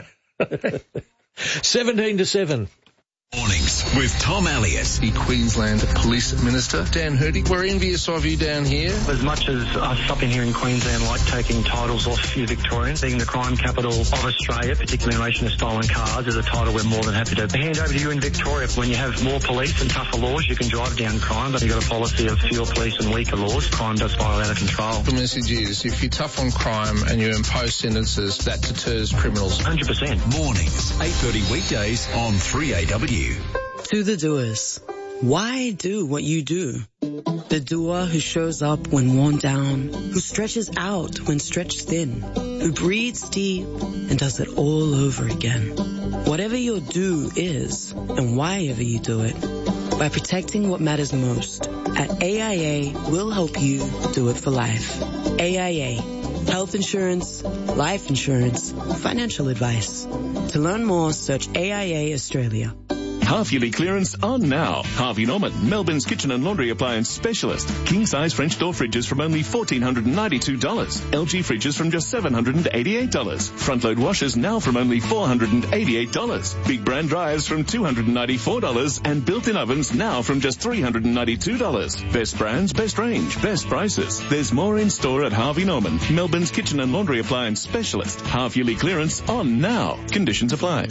seventeen to seven. Mornings with Tom Elliott. The Queensland Police Minister, Dan Hurdig. We're envious of you down here. As much as us up in here in Queensland like taking titles off you Victorians, being the crime capital of Australia, particularly in relation to stolen cars, is a title we're more than happy to hand over to you in Victoria. When you have more police and tougher laws, you can drive down crime, but you've got a policy of fewer police and weaker laws. Crime does spiral out of control. The message is, if you're tough on crime and you impose sentences, that deters criminals. one hundred percent. Mornings, eight thirty weekdays on three A W. To the doers, why do what you do? The doer who shows up when worn down, who stretches out when stretched thin, who breathes deep and does it all over again. Whatever your do is, and why ever you do it, by protecting what matters most, at A I A, we'll help you do it for life. A I A. Health insurance, life insurance, financial advice. To learn more, search A I A Australia. Half-yearly clearance on now. Harvey Norman, Melbourne's kitchen and laundry appliance specialist. King-size French door fridges from only one thousand four hundred ninety-two dollars. L G fridges from just seven hundred eighty-eight dollars. Front-load washers now from only four hundred eighty-eight dollars. Big brand dryers from two hundred ninety-four dollars. And built-in ovens now from just three hundred ninety-two dollars. Best brands, best range, best prices. There's more in store at Harvey Norman, Melbourne's kitchen and laundry appliance specialist. Half-yearly clearance on now. Conditions apply.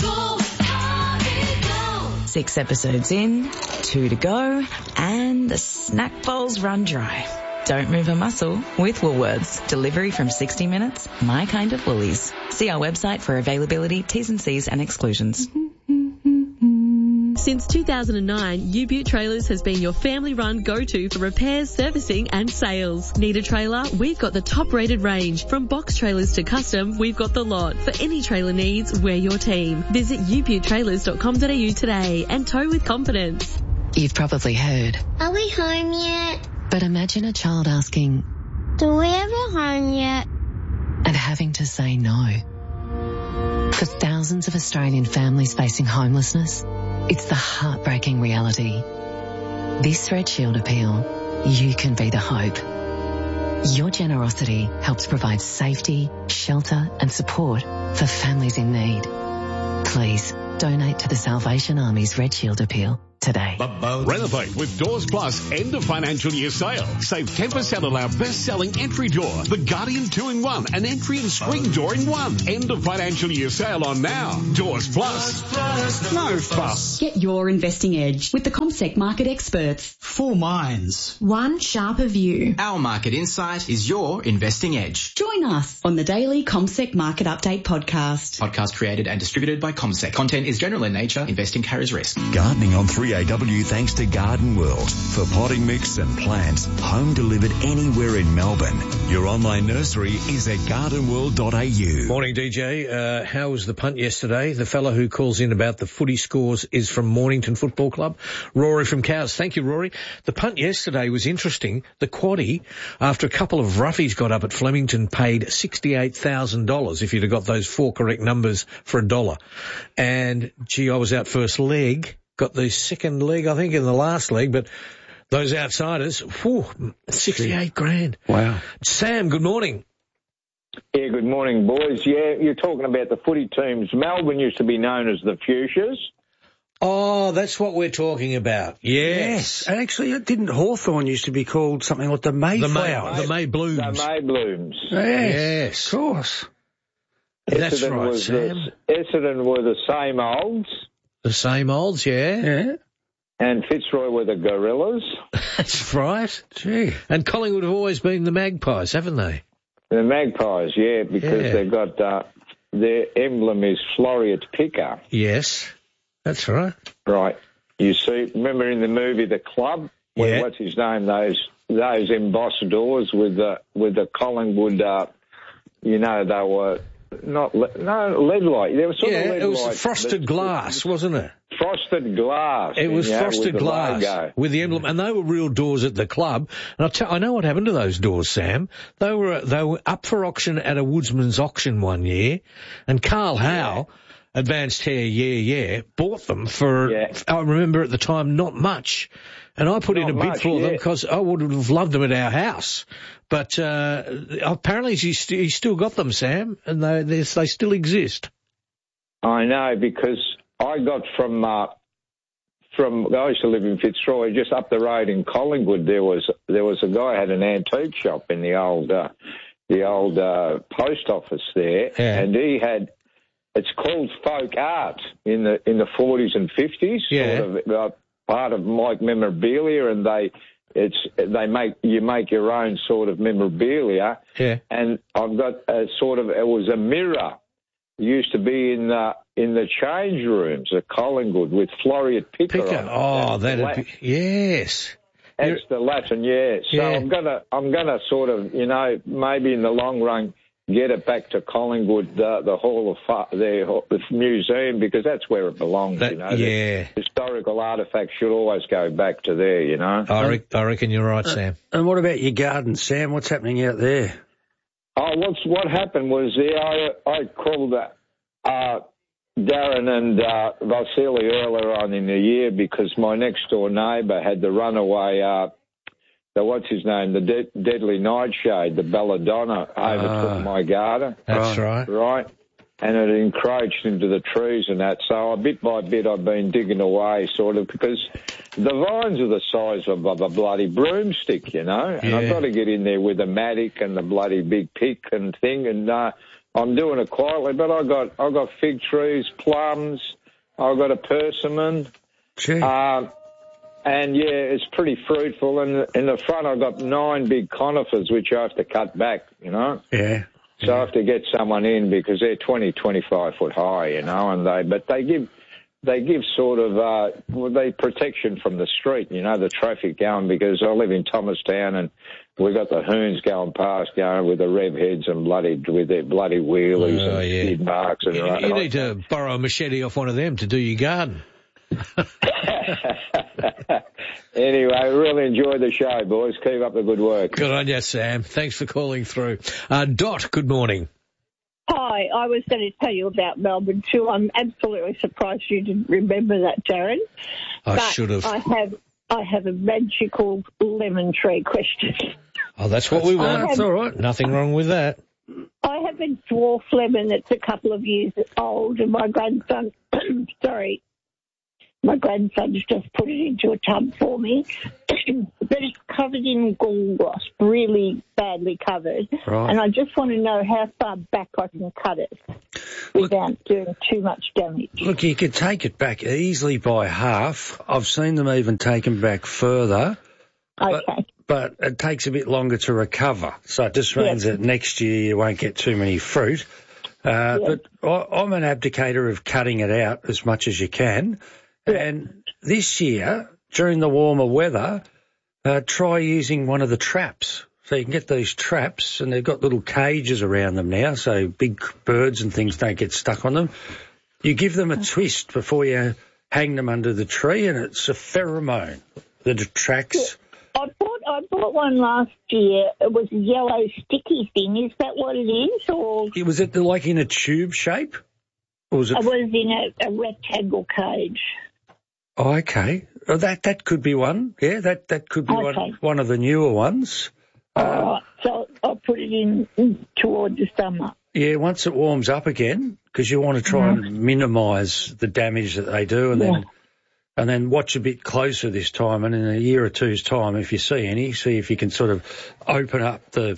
Six episodes in, two to go, and the snack bowl's run dry. Don't move a muscle with Woolworths. Delivery from sixty minutes, my kind of Woolies. See our website for availability, T's and C's and exclusions. Since two thousand nine, U-Butte Trailers has been your family-run go-to for repairs, servicing and sales. Need a trailer? We've got the top-rated range. From box trailers to custom, we've got the lot. For any trailer needs, we're your team. Visit u butte trailers dot com dot a u today and tow with confidence. You've probably heard. Are we home yet? But imagine a child asking, Do we ever home yet? and having to say no. For thousands of Australian families facing homelessness, it's the heartbreaking reality. This Red Shield appeal, you can be the hope. Your generosity helps provide safety, shelter and support for families in need. Please donate to the Salvation Army's Red Shield appeal today. Renovate with Doors Plus end of financial year sale. Save ten percent on our best-selling entry door, the Guardian two in one, an entry and screen door in one. End of financial year sale on now. Doors Plus. No fuss. Get your investing edge with the CommSec market experts. Four minds. One sharper view. Our market insight is your investing edge. Join us on the daily CommSec Market Update podcast. Podcast created and distributed by CommSec. Content is general in nature. Investing carries risk. Gardening on three A W thanks to Garden World for potting mix and plants, home delivered anywhere in Melbourne. Your online nursery is at garden world dot a u. Morning, D J. Uh, how was the punt yesterday? The fellow who calls in about the footy scores is from Mornington Football Club. Rory from Cows. Thank you, Rory. The punt yesterday was interesting. The quaddie, after a couple of roughies got up at Flemington, paid sixty-eight thousand dollars if you'd have got those four correct numbers for a dollar. And, gee, I was out first leg. Got the second leg, I think, in the last leg, but those outsiders, whew, sixty-eight grand. Wow. Sam, good morning. Yeah, good morning, boys. Yeah, you're talking about the footy teams. Melbourne used to be known as the Fuchsias. Oh, that's what we're talking about. Yes. yes. And actually, didn't Hawthorn used to be called something like the Mayflower? The May, the May Blooms. The May Blooms. Yes, yes. Of course. That's Essendon right, was Sam. The, Essendon were the same olds. The same olds, yeah. Yeah. And Fitzroy were the Gorillas. That's right. Gee. And Collingwood have always been the Magpies, haven't they? The Magpies, yeah, because Yeah. they've got, uh, their emblem is Floriat Picker. Yes. That's right. Right. You see, remember in the movie The Club? When, Yeah. What's his name? Those those embossed doors with the, with the Collingwood, uh, you know, they were not, le- no, lead light. They were sort yeah, of lead it was light, frosted but- glass, wasn't it? Frosted glass. It was yeah, frosted with the glass logo. with the emblem, and they were real doors at the club. And I, tell, I know what happened to those doors, Sam. They were they were up for auction at a woodsman's auction one year, and Carl Howe, advanced hair, yeah, yeah, bought them for. Yeah. I remember at the time not much, and I put Not in a bid much, for them yeah. because I would have loved them at our house. But uh, apparently he's, st- he's still got them, Sam, and they they they still exist. I know, because I got from, uh, from, I used to live in Fitzroy, just up the road in Collingwood, there was, there was a guy who had an antique shop in the old, uh, the old, uh, post office there, Yeah. and he had, it's called folk art in the, in the forties and fifties, Yeah. sort of, uh, part of like memorabilia, and they, it's, they make, you make your own sort of memorabilia, Yeah. and I've got a sort of, it was a mirror. It used to be in the in the change rooms at Collingwood with Floriat Picker. Picker. on it. Oh, That's the that'd La- be yes. That's the Latin, yeah. So Yeah. I'm gonna I'm gonna sort of, you know, maybe in the long run get it back to Collingwood, uh, the Hall of Fa- the, the museum, because that's where it belongs. That- you know, yeah. the historical artifacts should always go back to there. You know. I, re- I reckon you're right, Sam. And what about your garden, Sam? What's happening out there? Oh, what's what happened was yeah, I I called uh, uh, Darren and uh, Vasily earlier on in the year because my next door neighbour had the runaway, uh, the what's his name, the de- deadly nightshade, the belladonna, overtook Ah. my garden. That's right. Right. And it encroached into the trees and that. So bit by bit I've been digging away, sort of, because the vines are the size of, of a bloody broomstick, you know. And Yeah. I've got to get in there with a mattock and the bloody big pick and thing. And uh, I'm doing it quietly, but I got I got fig trees, plums. I've got a persimmon. Gee. Um, and yeah, it's pretty fruitful. And in the front I've got nine big conifers, which I have to cut back, you know. Yeah. So I have to get someone in because they're twenty, twenty-five foot high, you know, and they, but they give, they give sort of uh, well, they protection from the street, you know, the traffic going, because I live in Thomastown and we've got the hoons going past, going with the rev heads and bloody with their bloody wheelies Oh, and yeah. skid marks and You, right. you need to borrow a machete off one of them to do your garden. Anyway, really enjoy the show, boys. Keep up the good work. Good on you, Sam. Thanks for calling through. Uh, Dot, good morning. Hi, I was going to tell you about Melbourne too. I'm absolutely surprised you didn't remember that, Darren. I But should have. I have, I have a magical lemon tree question. Oh, that's what we want. I have- all right. Nothing wrong with that. I have a dwarf lemon that's a couple of years old, and my grandson, sorry, my grandson's just put it into a tub for me, but it's covered in gall wasp, really badly covered. Right. And I just want to know how far back I can cut it without doing too much damage. Look, you could take it back easily by half. I've seen them even taken back further. Okay. But, but it takes a bit longer to recover. So it just means Yes. that next year you won't get too many fruit. Uh, Yes. But I, I'm an abdicator of cutting it out as much as you can. And this year, during the warmer weather, uh, try using one of the traps. So you can get these traps, and they've got little cages around them now, so big birds and things don't get stuck on them. You give them a twist before you hang them under the tree, and it's a pheromone that attracts. I bought I bought one last year. It was a yellow sticky thing. Is that what it is, or Was it like in a tube shape? Or was it? I was in a, a rectangle cage? Oh, okay. Oh, that that could be one. Yeah, that that could be Okay. one one of the newer ones. All right, so I'll put it in, in toward the summer. Yeah, once it warms up again, because you want to try and minimise the damage that they do, and Yeah. then and then watch a bit closer this time. And in a year or two's time, if you see any, see if you can sort of open up the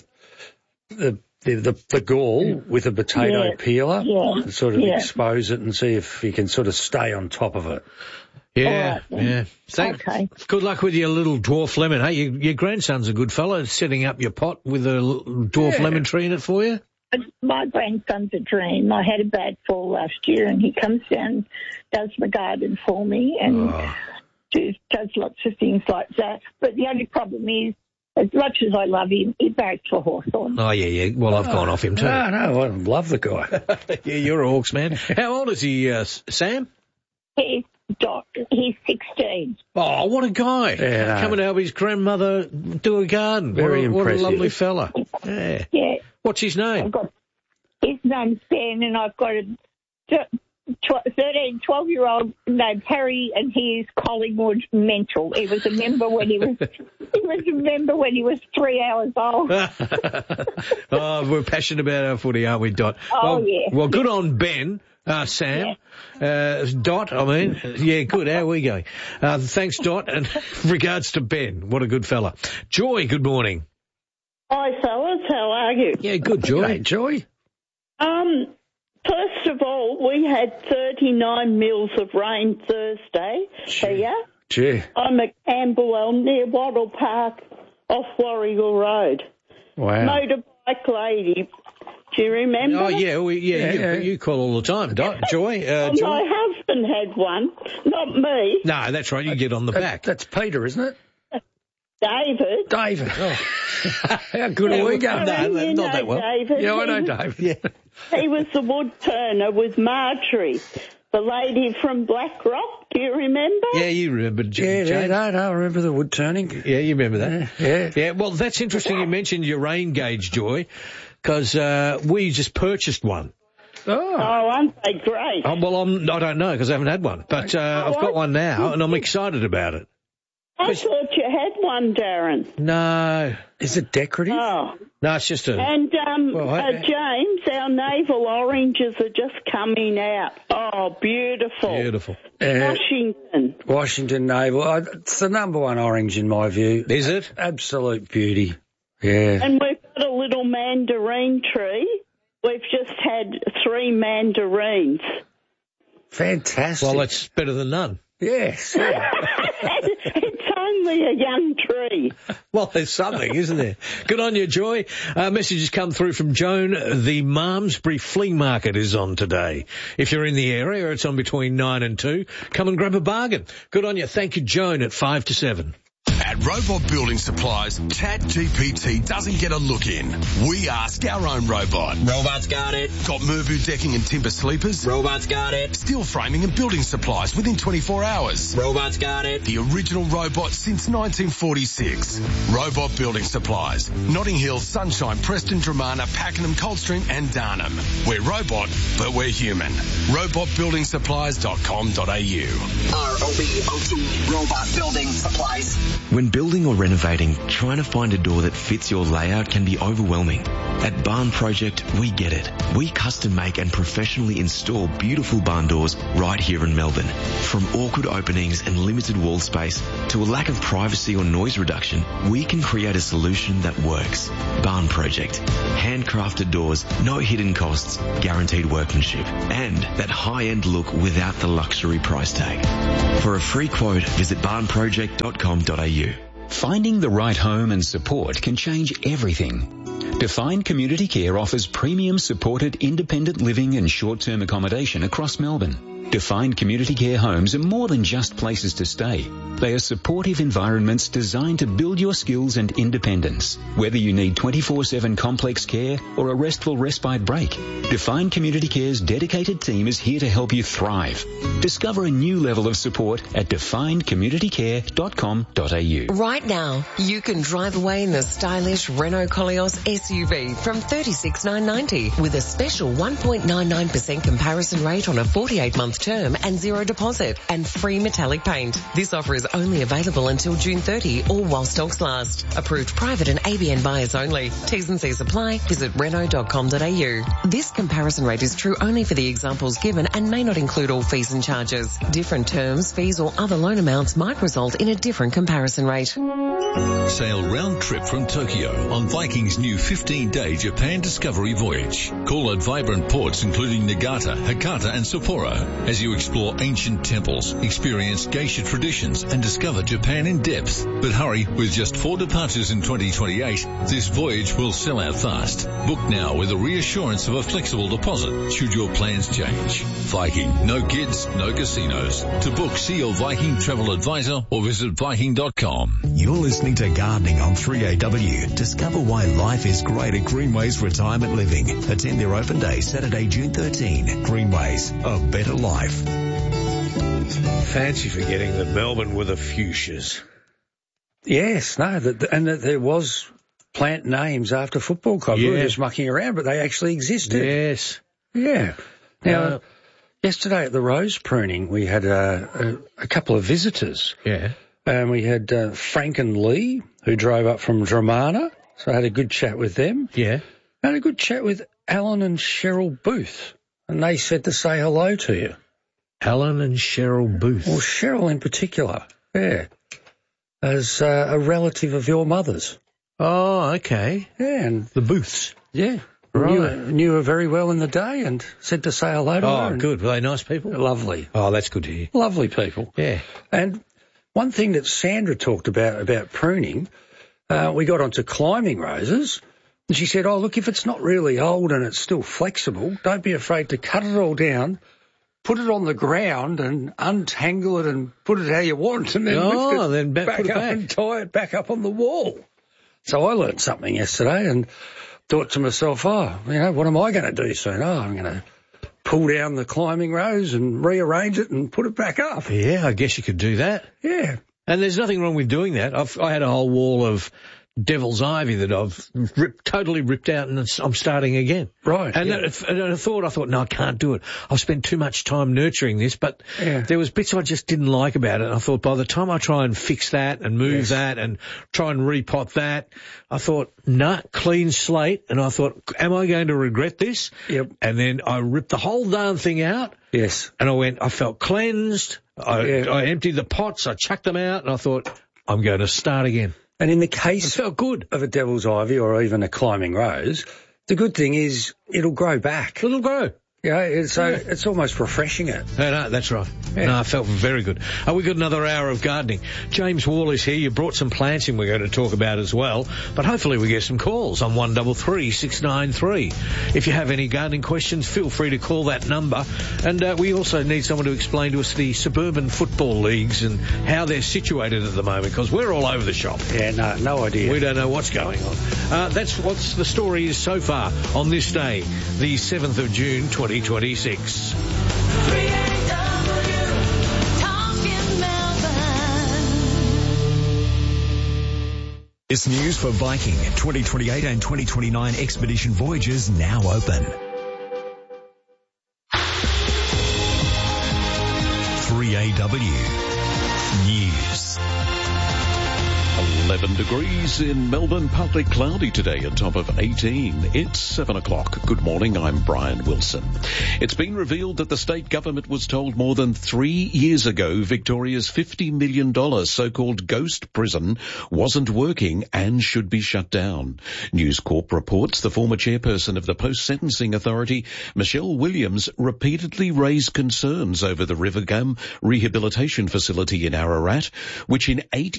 the the, the, the gall with a potato Yeah. peeler, Yeah. and sort of Yeah. expose it and see if you can sort of stay on top of it. Yeah, All right, then. yeah. Thank, Okay. Good luck with your little dwarf lemon. Hey, your, your grandson's a good fella, setting up your pot with a l- dwarf Yeah. lemon tree in it for you. My grandson's a dream. I had a bad fall last year, and he comes down, does my garden for me, and Oh. does, does lots of things like that. But the only problem is, as much as I love him, he barracks for Hawthorn. Oh, yeah, yeah. Well, I've gone off him too. No, no, I love the guy. Yeah, you're a Hawks man. How old is he, uh, Sam? He's dot. He's sixteen. Oh, what a guy. Yeah, no. Coming to help his grandmother do a garden. Very what a, impressive. What a lovely fella. Yeah. Yeah. What's his name? I've got his name's Ben, and I've got a tw- thirteen, twelve-year-old named Harry, and he is Collingwood mental. He was a member when he was he was a member when he was three hours old. Oh, we're passionate about our footy, aren't we, Dot? Oh, well, yeah. Well, good on Ben. Uh, Sam, uh, Dot, I mean, yeah, good. How are we going? Uh, thanks, Dot, and regards to Ben. What a good fella. Joy, good morning. Hi, fellas. How are you? Yeah, good, Joy. Hey, Joy. Um, first of all, we had thirty-nine mils of rain Thursday here. Gee. I'm at Camberwell near Wattle Park off Warrigal Road. Wow. Motorbike lady. Do you remember? Oh, yeah, we, yeah, Yeah, you, yeah. you call all the time, Dot. Joy, uh, Well, Joy. my husband had one, not me. No, that's right, you get on the That- back. That's Peter, isn't it? David. David. Oh. How good are we going? No, You not that know well. David. Yeah, I He know was- David. Yeah. He was the wood turner with Marjorie, the lady from Black Rock. Do you remember? Yeah, you remember, J- Yeah, yeah, James? no, no, I remember the wood turning. Yeah, you remember that. Yeah. Yeah, well, that's interesting you mentioned your rain gauge, Joy, because uh, we just purchased one. Oh. Oh, aren't they great? Oh, well, I'm, I don't know because I haven't had one, but uh, I've got one now and I'm excited about it. I thought you had one, Darren. No, Is it decorative? Oh. no, it's just a. And, um, Well, uh, I- James, our navel oranges are just coming out. Oh, beautiful. Beautiful. Uh, Washington. Washington Naval. Uh, It's the number one orange in my view. Is it? Absolute beauty. Yeah. And we've got a little mandarin tree. We've just had three mandarins. Fantastic. Well, it's better than none. Yes. It's only a young tree. Well, there's something, isn't there? Good on you, Joy. Uh, messages come through from Joan. The Malmesbury Flea Market is on today. If you're in the area, it's on between nine and two. Come and grab a bargain. Good on you. Thank you, Joan, at five to seven. At Robot Building Supplies, ChatGPT doesn't get a look in. We ask our own robot. Robot's got it. Got Mervu decking and timber sleepers? Robot's got it. Steel framing and building supplies within twenty-four hours. Robot's got it. The original robot since nineteen forty-six. Robot Building Supplies. Notting Hill, Sunshine, Preston, Dramana, Pakenham, Coldstream and Darnham. We're robot, but we're human. robot building supplies dot com dot a u. R O B O T, Robot Building Supplies. When building or renovating, trying to find a door that fits your layout can be overwhelming. At Barn Project, we get it. We custom make and professionally install beautiful barn doors right here in Melbourne. From awkward openings and limited wall space to a lack of privacy or noise reduction, we can create a solution that works. Barn Project. Handcrafted doors, no hidden costs, guaranteed workmanship, and that high-end look without the luxury price tag. For a free quote, visit barn project dot com dot a u. Finding the right home and support can change everything. Define Community Care offers premium supported independent living and short-term accommodation across Melbourne. Define Community Care homes are more than just places to stay. They are supportive environments designed to build your skills and independence. Whether you need twenty-four seven complex care or a restful respite break, Define Community Care's dedicated team is here to help you thrive. Discover a new level of support at define community care dot com dot a u. Right now, you can drive away in the stylish Renault Koleos S U V from thirty-six thousand nine hundred ninety with a special one point nine nine percent comparison rate on a forty-eight month term and zero deposit and free metallic paint. This offer is only available until June thirtieth or while stocks last. Approved private and A B N buyers only. T's and C's apply. Visit renault dot com dot a u. This comparison rate is true only for the examples given and may not include all fees and charges. Different terms, fees or other loan amounts might result in a different comparison rate. Sail round trip from Tokyo on Viking's new fifteen day Japan Discovery voyage. Call at vibrant ports including Nagata, Hakata and Sapporo as you explore ancient temples, experience geisha traditions and discover Japan in depth. But hurry, with just four departures in twenty twenty-eight, this voyage will sell out fast. Book now with a reassurance of a flexible deposit should your plans change. Viking, no kids, no casinos. To book, see your Viking travel advisor or visit viking dot com. You're listening to Gardening on three A W. Discover why life is great at Greenways Retirement Living. Attend their open day Saturday, June thirteenth. Greenways, a better life. Fancy forgetting that Melbourne were the fuchsias. Yes, no, that, and that there was plant names after football clubs. Yeah. We were just mucking around, but they actually existed. Yes. Yeah. Now, Uh, yesterday at the rose pruning, we had a, a, a couple of visitors. Yeah. And we had uh, Frank and Lee, who drove up from Dramana, so I had a good chat with them. Yeah. I had a good chat with Alan and Cheryl Booth, and they said to say hello to you. Alan and Cheryl Booth. Well, Cheryl in particular, yeah, as uh, a relative of your mother's. Oh, okay. Yeah, and the Booths. Yeah. Right. Knew her, knew her very well in the day and said to say hello to Oh, her. good. Were they nice people? Lovely. Oh, that's good to hear. Lovely people. Yeah. And one thing that Sandra talked about, about pruning, uh, we got onto climbing roses, and she said, oh, look, if it's not really old and it's still flexible, don't be afraid to cut it all down, put it on the ground and untangle it and put it how you want, and then Oh, lift it then back- back put it up back. and tie it back up on the wall. So I learnt something yesterday and thought to myself, oh, you know, what am I going to do soon? Oh, I'm going to pull down the climbing rose and rearrange it and put it back up. Yeah, I guess you could do that. Yeah. And there's nothing wrong with doing that. I've, I had a whole wall of devil's ivy that I've ripped, totally ripped out, and it's, I'm starting again. Right. And, yeah. that, and I thought, I thought, no, I can't do it. I've spent too much time nurturing this, but Yeah. there was bits I just didn't like about it. And I thought, by the time I try and fix that and move Yes. that and try and repot that, I thought, nah, clean slate. And I thought, am I going to regret this? Yep. And then I ripped the whole darn thing out. Yes. And I went, I felt cleansed. I, Yeah. I emptied the pots. I chucked them out, and I thought, I'm going to start again. And in the case It felt good. of a devil's ivy or even a climbing rose, the good thing is it'll grow back. It'll grow. Yeah, it's uh, it's almost refreshing it. No, no, that's right. Yeah. No, I felt very good. Oh, we've got another hour of gardening. James Wall is here. You brought some plants in we're going to talk about as well. But hopefully we get some calls on one three three, six nine three. If you have any gardening questions, feel free to call that number. And uh, we also need someone to explain to us the suburban football leagues and how they're situated at the moment, because we're all over the shop. Yeah, no, no idea. We don't know what's going on. Uh, that's what the story is so far on this day, the seventh of June, twenty twenty-six. This news for Viking twenty twenty-eight and twenty twenty-nine expedition voyages now open. three A W News. eleven degrees in Melbourne, partly cloudy today, a top of eighteen. It's seven o'clock. Good morning, I'm Brian Wilson. It's been revealed that the state government was told more than three years ago Victoria's fifty million dollars so-called ghost prison wasn't working and should be shut down. News Corp reports the former chairperson of the Post-Sentencing Authority, Michelle Williams, repeatedly raised concerns over the Rivergum Rehabilitation Facility in Ararat, which in eight